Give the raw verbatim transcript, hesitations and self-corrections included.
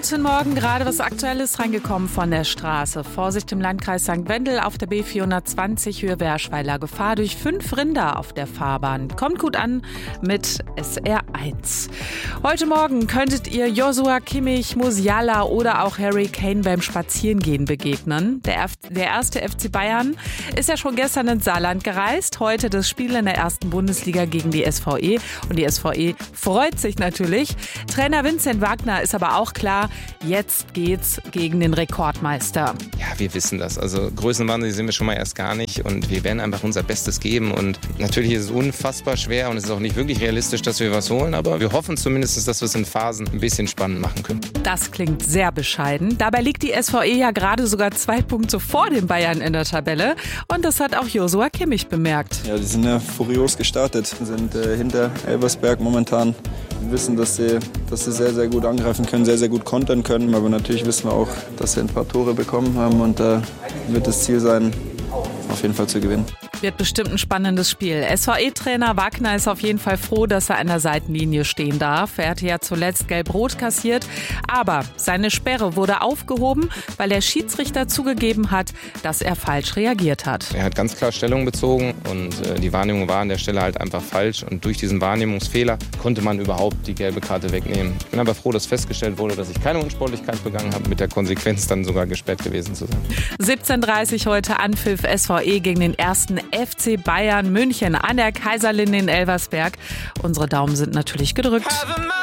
Guten Morgen, gerade was Aktuelles reingekommen von der Straße. Vorsicht im Landkreis Sankt Wendel auf der B vierhundertzwanzig Höhe Werschweiler. Gefahr durch fünf Rinder auf der Fahrbahn. Kommt gut an mit S R eins. Heute Morgen könntet ihr Joshua Kimmich, Musiala oder auch Harry Kane beim Spazierengehen begegnen. Der, F- der erste F C Bayern ist ja schon gestern ins Saarland gereist. Heute das Spiel in der ersten Bundesliga gegen die S V E. Und die S V E freut sich natürlich. Trainer Vincent Wagner ist aber auch klar, jetzt geht's gegen den Rekordmeister. Ja, wir wissen das. Also Größenwahnsinn sind wir schon mal erst gar nicht und wir werden einfach unser Bestes geben. Und natürlich ist es unfassbar schwer und es ist auch nicht wirklich realistisch, dass wir was holen, aber wir hoffen zumindest, dass wir es in Phasen ein bisschen spannend machen können. Das klingt sehr bescheiden. Dabei liegt die S V E ja gerade sogar zwei Punkte vor den Bayern in der Tabelle und das hat auch Joshua Kimmich bemerkt. Ja, die sind ja furios gestartet, sind äh, hinter Elversberg momentan. Wir wissen, dass sie, dass sie sehr, sehr gut angreifen können, sehr, sehr gut kontern können. Aber natürlich wissen wir auch, dass sie ein paar Tore bekommen haben. Und da äh, wird das Ziel sein, auf jeden Fall zu gewinnen. Wird bestimmt ein spannendes Spiel. S V E-Trainer Wagner ist auf jeden Fall froh, dass er an der Seitenlinie stehen darf. Er hatte ja zuletzt gelb-rot kassiert. Aber seine Sperre wurde aufgehoben, weil der Schiedsrichter zugegeben hat, dass er falsch reagiert hat. Er hat ganz klar Stellung bezogen und äh, die Wahrnehmung war an der Stelle halt einfach falsch. Und durch diesen Wahrnehmungsfehler konnte man überhaupt die gelbe Karte wegnehmen. Ich bin aber froh, dass festgestellt wurde, dass ich keine Unsportlichkeit begangen habe, mit der Konsequenz dann sogar gesperrt gewesen zu sein. siebzehn Uhr dreißig heute Anpfiff S V E gegen den ersten F C Bayern München an der Kaiserlinde in Elversberg. Unsere Daumen sind natürlich gedrückt.